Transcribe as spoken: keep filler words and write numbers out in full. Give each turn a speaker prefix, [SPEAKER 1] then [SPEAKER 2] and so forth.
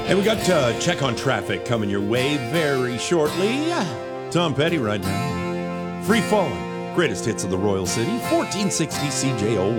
[SPEAKER 1] Hey, we got uh, Check on Traffic coming your way very shortly. Tom Petty right now. Free Falling, greatest hits of the Royal City, fourteen sixty C J O Y.